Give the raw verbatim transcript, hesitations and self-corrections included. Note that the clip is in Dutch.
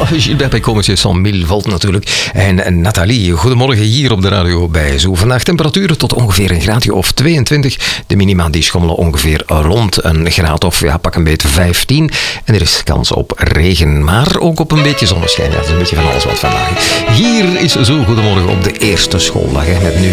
Gilbert Bécaud, cent mille volt natuurlijk. En, en Nathalie, goedemorgen hier op de radio bij Zo. Vandaag temperaturen tot ongeveer een graadje of tweeëntwintig. De minima die schommelen ongeveer rond een graad of ja, pak een beetje vijftien. En er is kans op regen, maar ook op een beetje zonneschijn. Ja, dat is een beetje van alles wat vandaag. Hier is Zo, goedemorgen op de eerste schooldag. Hè, met nu